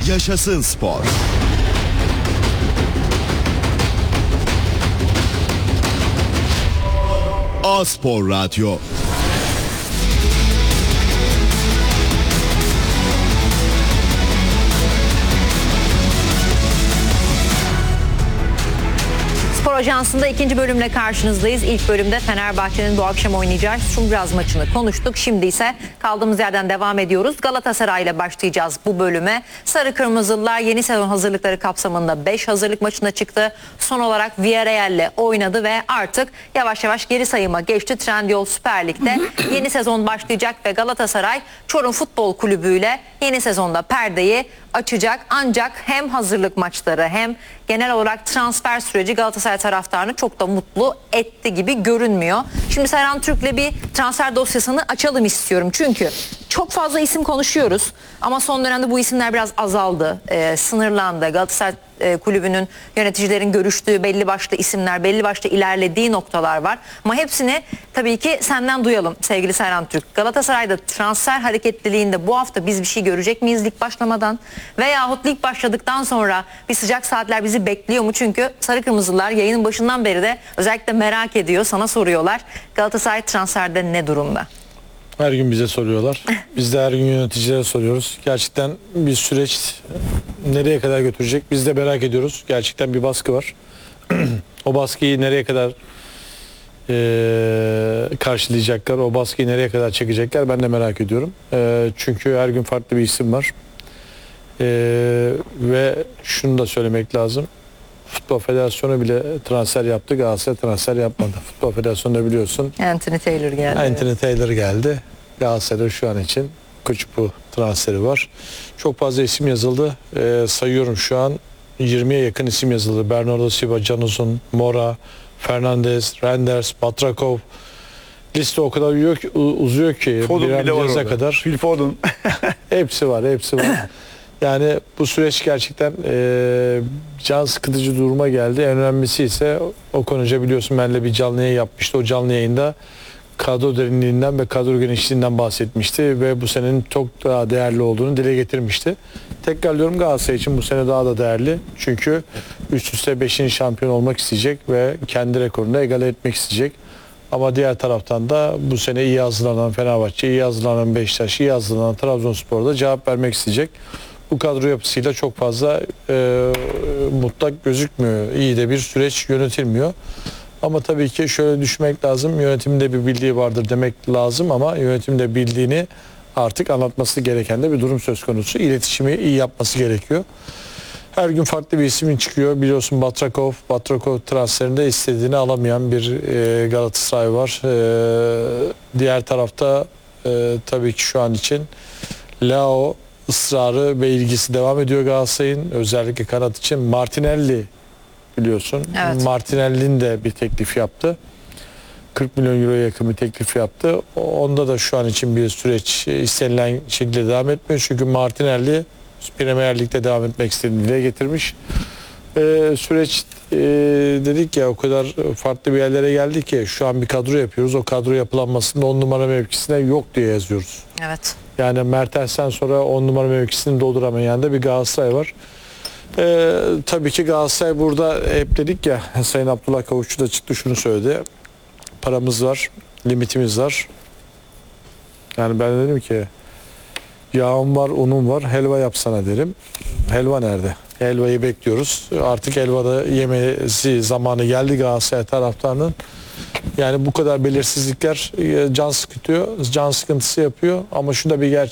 Yaşasın spor. A-Spor Radyo. Spor Ajansı'nda ikinci bölümle karşınızdayız. İlk bölümde Fenerbahçe'nin bu akşam oynayacağı Şumbraz maçını konuştuk. Şimdi ise kaldığımız yerden devam ediyoruz. Galatasaray ile başlayacağız bu bölüme. Sarı Kırmızılılar yeni sezon hazırlıkları kapsamında 5 hazırlık maçına çıktı. Son olarak Villarreal'le oynadı ve artık yavaş yavaş geri sayıma geçti. Trendyol Süper Lig'de yeni sezon başlayacak ve Galatasaray Çorum Futbol Kulübü ile yeni sezonda perdeyi açacak. Ancak hem hazırlık maçları hem genel olarak transfer süreci Galatasaray taraftarını çok da mutlu etti gibi görünmüyor. Şimdi Serhan Türk'le bir transfer dosyasını açalım istiyorum. Çünkü çok fazla isim konuşuyoruz ama son dönemde bu isimler biraz azaldı, sınırlandı. Galatasaray kulübünün yöneticilerin görüştüğü belli başlı isimler, belli başlı ilerlediği noktalar var. Ama hepsini tabii ki senden duyalım sevgili Serhan Türk. Galatasaray'da transfer hareketliliğinde bu hafta biz bir şey görecek miyiz lig başlamadan? Veyahut lig başladıktan sonra bir sıcak saatler bizi bekliyor mu? Çünkü Sarı Kırmızılar yayının başından beri de özellikle merak ediyor, sana soruyorlar. Galatasaray transferde ne durumda? Her gün bize soruyorlar. Biz de her gün yöneticilere soruyoruz. Gerçekten bir süreç nereye kadar götürecek? Biz de merak ediyoruz. Gerçekten bir baskı var. O baskıyı nereye kadar karşılayacaklar? O baskıyı nereye kadar çekecekler? Ben de merak ediyorum. Çünkü her gün farklı bir isim var. Ve şunu da söylemek lazım. Futbol Federasyonu bile transfer yaptı. Galatasaray transfer yapmadı. Futbol Federasyonu biliyorsun. Anthony Taylor geldi. Anthony Taylor geldi. Galatasaray'da şu an için Koçupu transferi var. Çok fazla isim yazıldı. Sayıyorum şu an 20'ye yakın isim yazıldı. Bernardo Silva, Can Uzun, Mora, Fernandes, Renders, Batrakov. Liste o kadar uzuyor ki. Foden bile var orada. Kadar. Phil Foden. Hepsi var. Yani bu süreç gerçekten can sıkıcı duruma geldi. En önemlisi ise o konuca biliyorsun benimle bir canlı yayın yapmıştı. O canlı yayında kadro derinliğinden ve kadro genişliğinden bahsetmişti ve bu senenin çok daha değerli olduğunu dile getirmişti. Tekrarlıyorum, Galatasaray için bu sene daha da değerli. Çünkü üst üste 5. şampiyon olmak isteyecek ve kendi rekorunu egale etmek isteyecek. Ama diğer taraftan da bu sene iyi hazırlanan Fenerbahçe, iyi hazırlanan Beşiktaş, iyi hazırlanan Trabzonspor'da cevap vermek isteyecek. Bu kadro yapısıyla çok fazla mutlak gözükmüyor. İyi de bir süreç yönetilmiyor. Ama tabii ki şöyle düşünmek lazım. Yönetimde bir bildiği vardır demek lazım ama yönetimde bildiğini artık anlatması gereken de bir durum söz konusu. İletişimi iyi yapması gerekiyor. Her gün farklı bir isim çıkıyor. Biliyorsun Batrakov transferinde istediğini alamayan bir Galatasaray var. Diğer tarafta tabii ki şu an için Leao ısrarı ve ilgisi devam ediyor Galatasaray'ın. Özellikle kanat için Martinelli biliyorsun. Evet. Martinelli'nin de bir teklif yaptı. 40 milyon euroya yakın bir teklif yaptı. Onda da şu an için bir süreç istenilen şekilde devam etmiyor. Çünkü Martinelli Premier Lig'de devam etmek istediğini dile getirmiş. Süreç dedik ya o kadar farklı bir yerlere geldi ki şu an bir kadro yapıyoruz. O kadro yapılanmasında 10 numara mevkisine yok diye yazıyoruz. Evet. Yani Mertens'ten sonra 10 numara mevkisini dolduramayan da bir Galatasaray var. Tabii ki Galatasaray burada hep dedik ya, Sayın Abdullah Kavuşçu da çıktı şunu söyledi. Paramız var, limitimiz var. Yani ben dedim ki yağım var, unum var, helva yapsana derim. Helva nerede? Helvayı bekliyoruz. Artık helvada yemesi zamanı geldi Galatasaray taraftarının. Yani bu kadar belirsizlikler can sıkıntıyor, can sıkıntısı yapıyor ama şunu da bir gerçek.